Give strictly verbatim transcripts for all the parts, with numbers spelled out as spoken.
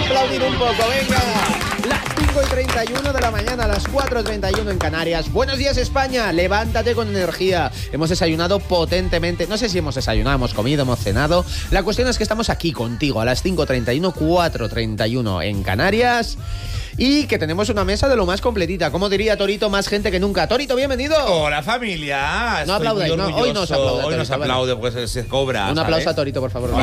aplaudir un poco, venga. Las cinco y treinta y uno de la mañana, las cuatro y treinta y uno en Canarias. Buenos días, España. Levántate con energía. Hemos desayunado potentemente. No sé si hemos desayunado, hemos comido, hemos cenado. La cuestión es que estamos aquí contigo a las cinco y treinta y uno, cuatro y treinta y uno en Canarias. Y que tenemos una mesa de lo más completita. Como diría Torito, más gente que nunca. Torito, bienvenido. Hola, familia. No aplaudáis, no, hoy no se aplaude. Hoy no se aplaude porque se cobra. Un ¿sabes? aplauso a Torito, por favor. ¡Ole!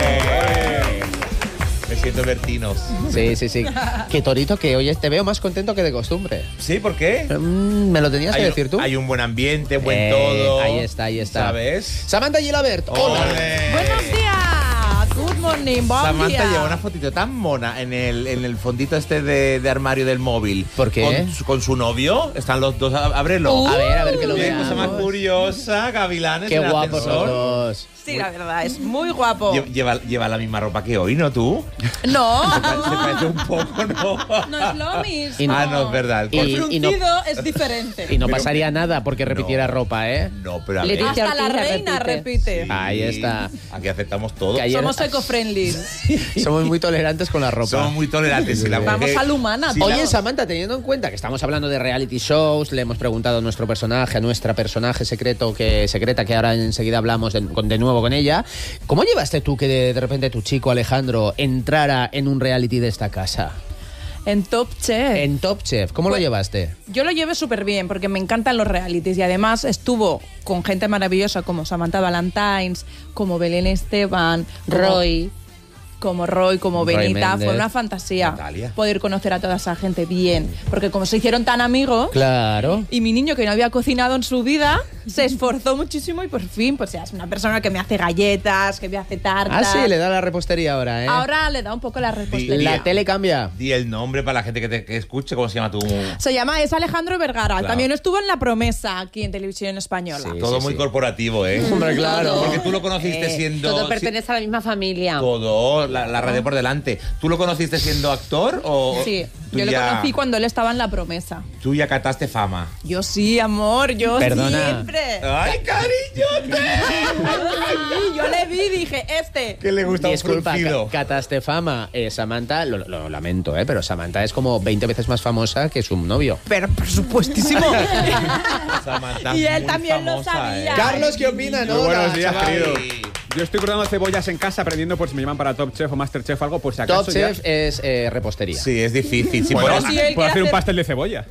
¡Ole! Me siento Bertinos. Sí, sí, sí. Que Torito, que hoy te veo más contento que de costumbre. ¿Sí? ¿Por qué? Mm, ¿Me lo tenías que Hay, decir tú? Hay un buen ambiente, buen Eh, todo. Ahí está, ahí está. ¿Sabes? Samantha Gilabert, hola. ¡Ole! Buenos días. Good morning, buen Samantha día. lleva una fotito tan mona en el, en el fondito este de, de armario del móvil. ¿Por qué? Con, su- con su novio. Están los dos. á- Ábrelo. Uh, A ver, a ver que lo Qué veamos. cosa más curiosa, gavilanes. Qué en el guapos los ascensor. dos. Sí, la verdad, es muy guapo. Lle- Lleva, lleva la misma ropa que hoy, ¿no tú? No, Se pa- se parece un poco, ¿no? no es lo mismo. Y no- Ah, no, es verdad. Y- El y no- fruncido es diferente. Y no Pero- pasaría nada porque repitiera No. ropa, ¿eh? No, pero a Le ver. dice- Hasta la Ortiz reina repite. repite. Ahí está. Aquí aceptamos todo. Que ayer- Somos eco-friendly. Somos muy tolerantes con la ropa. Somos muy tolerantes. Y la Vamos mujer- a la humana. si todo. la- Oye, Samantha, teniendo en cuenta que estamos hablando de reality shows, le hemos preguntado a nuestro personaje, a nuestra personaje secreto que secreta, que ahora enseguida hablamos de, con- de nuevo con ella, ¿cómo llevaste tú que de, de repente tu chico Alejandro entrara en un reality de esta casa? En Top Chef. En Top Chef, ¿cómo lo Pues- llevaste? Yo lo llevé súper bien porque me encantan los realities y además estuvo con gente maravillosa como Samantha Valentines, como Belén Esteban, como- Roy. como Roy, como Roy Benita. Méndez. Fue una fantasía Natalia. poder conocer a toda esa gente bien. Porque como se hicieron tan amigos, Claro. y mi niño que no había cocinado en su vida, se esforzó muchísimo y por fin, pues ya es una persona que me hace galletas, que me hace tartas. Ah, sí, le da la repostería ahora, ¿eh? Ahora le da un poco la repostería. La tele cambia. Di el nombre para la gente que te que escuche. ¿Cómo se llama tu...? Se llama, es Alejandro Vergara. Claro. También estuvo en La Promesa, aquí en Televisión Española. Sí. Todo muy sí. corporativo, ¿eh? Hombre, claro. Porque tú lo conociste Eh, siendo... todo si- pertenece a la misma familia. Todo, la, la radio por delante. ¿Tú lo conociste siendo actor o...? Sí, tú yo lo ya- conocí cuando él estaba en La Promesa. Tú ya cataste fama. Yo sí, amor, yo Perdona. siempre. ¡Ay, cariño! Sí, yo le vi y dije, este. Que le gusta Disculpa, un fruncido. Ca- cataste fama. Eh, Samantha, lo, lo lamento, ¿eh? Pero Samantha es como veinte veces más famosa que su novio. Pero por supuestísimo. Samantha, Y él muy también lo famosa, sabía. ¿eh? Carlos, ¿qué opina? Muy buenos días, chaval. querido. Yo estoy cortando cebollas en casa aprendiendo por si me llaman para Top Chef o Master Chef o algo, por si acaso. Top ya- Chef es eh, repostería. Sí, es difícil. Sí, Bueno, por- sí, él puedo quiere hacer un hacer- pastel de cebolla.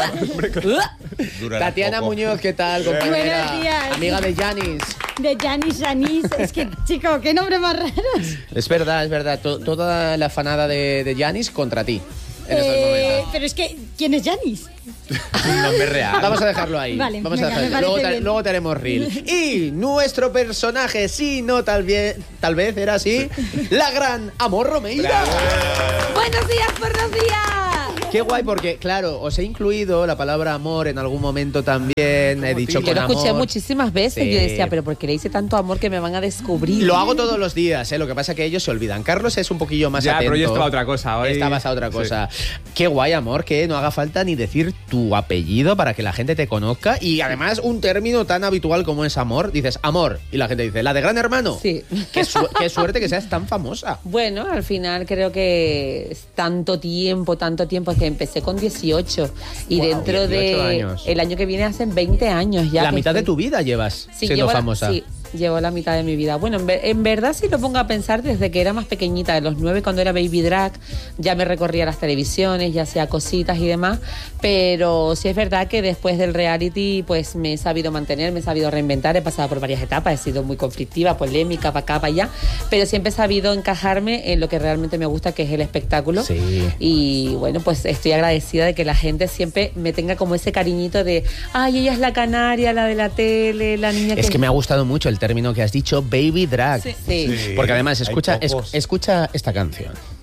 durará Tatiana poco. Muñoz, ¿qué tal, compañera? Buenos días. Amiga de Janis. De Janis Janis. Es que, chico, qué nombre más raro. Es verdad, es verdad. To- toda la fanada de, de Janis contra ti. En estos Eh, momentos. pero es que, ¿quién es Janis? Un nombre real. Vamos a dejarlo ahí. Vale, Vamos a venga, dejarlo. me Luego, parece te, bien. luego te haremos reel. Y nuestro personaje, sí, no, tal vez, tal vez era así, la gran Amor Romeira. Buenos días, buenos días. Qué guay, porque, claro, os he incluido la palabra amor en algún momento también. He dicho Yo con lo escuché amor. muchísimas veces. Sí. Yo decía, pero ¿por qué le hice tanto amor que me van a descubrir? Lo hago todos los días, ¿eh? Lo que pasa es que ellos se olvidan. Carlos es un poquillo más Ya, atento. pero yo estaba a otra cosa hoy. Estabas a otra cosa. Qué guay, amor, que no haga falta ni decir tu apellido para que la gente te conozca. Y además, un término tan habitual como es amor. Dices amor. Y la gente dice, ¿la de Gran Hermano? Sí. Qué, su- qué suerte que seas tan famosa. Bueno, al final creo que es tanto tiempo, tanto tiempo, que empecé con dieciocho y Guau, dentro dieciocho de años. el año que viene hacen veinte años ya. La que mitad de estoy- tu vida llevas Sí, siendo llevo la- famosa. sí, llevo la mitad de mi vida. Bueno, en, ver- en verdad, si lo pongo a pensar, desde que era más pequeñita, de los nueve, cuando era baby drag, ya me recorría las televisiones, ya hacía cositas y demás. Pero sí es verdad que después del reality, pues me he sabido mantener, me he sabido reinventar, he pasado por varias etapas, he sido muy conflictiva, polémica, para acá, para allá, pero siempre he sabido encajarme en lo que realmente me gusta, que es el espectáculo. Sí. Y bueno, pues estoy agradecida de que la gente siempre me tenga como ese cariñito de, ay, ella es la canaria, la de la tele, la niña que... Es que me ha gustado mucho el término que has dicho, baby drag. Sí. Sí. Sí. Porque además, Hay escucha, es- pocos. escucha esta canción.